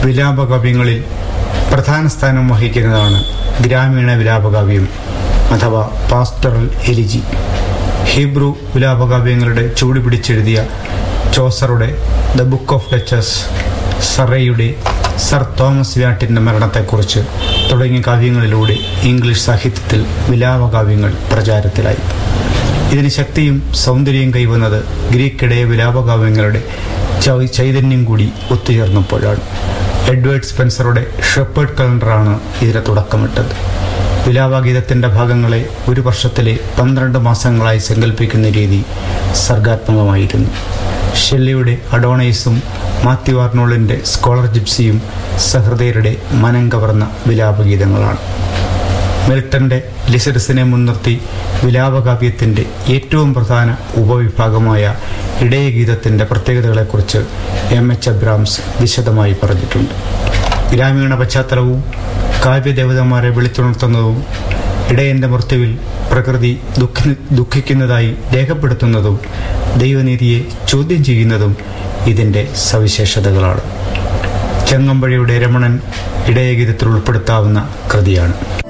വിലാപകാവ്യങ്ങളിൽ പ്രധാന സ്ഥാനം വഹിക്കുന്നതാണ് ഗ്രാമീണ വിലാപകാവ്യം അഥവാ പാസ്റ്ററൽ എലിജി. ഹീബ്രു വിലാപകാവ്യങ്ങളുടെ ചൂട് പിടിച്ചെഴുതിയ ചോസറുടെ the book of duchess, സറയുടെ sir Thomas വ്യാട്ടിൻ്റെ മരണത്തെക്കുറിച്ച് തുടങ്ങിയ കാവ്യങ്ങളിലൂടെ ഇംഗ്ലീഷ് സാഹിത്യത്തിൽ വിലാപകാവ്യങ്ങൾ പ്രചാരത്തിലായി. ഇതിന് ശക്തിയും സൗന്ദര്യവും കൈവന്നത് ഗ്രീക്കിടെ വിലാപകാവ്യങ്ങളുടെ ചൈതന്യം കൂടി ഒത്തുചേർന്നപ്പോഴാണ്. എഡ്വേർഡ് സ്പെൻസറുടെ ഷെപ്പേർഡ് കലണ്ടറാണ് ഇതിന് തുടക്കമിട്ടത്. വിലാപഗീതത്തിൻ്റെ ഭാഗങ്ങളെ ഒരു വർഷത്തിലെ 12 മാസങ്ങളായി സങ്കല്പിക്കുന്ന രീതി സർഗാത്മകമായിരുന്നു. ഷെല്ലിയുടെ അഡോണൈസും മാത്യു ആർണോളിൻ്റെ സ്കോളർ ജിപ്സിയും സഹൃദയരുടെ മനം കവർന്ന വിലാപഗീതങ്ങളാണ്. മിൽട്ടൻ്റെ ലിസഡസിനെ മുൻനിർത്തി വിലാപകാവ്യത്തിൻ്റെ ഏറ്റവും പ്രധാന ഉപവിഭാഗമായ ഇടയഗീതത്തിൻ്റെ പ്രത്യേകതകളെക്കുറിച്ച് എച്ച് അബ്രാംസ് വിശദമായി പറഞ്ഞിട്ടുണ്ട്. ഗ്രാമീണ പശ്ചാത്തലവും കാവ്യദേവതമാരെ വിളിച്ചുണർത്തുന്നതും ഇടയൻ്റെ മൃത്യുവിൽ പ്രകൃതി ദുഃഖിക്കുന്നതായി രേഖപ്പെടുത്തുന്നതും ദൈവനീതിയെ ചോദ്യം ചെയ്യുന്നതും ഇതിൻ്റെ സവിശേഷതകളാണ്. ചെങ്ങമ്പഴിയുടെ രമണൻ ഇടയഗീതത്തിൽ ഉൾപ്പെടുത്താവുന്ന കൃതിയാണ്.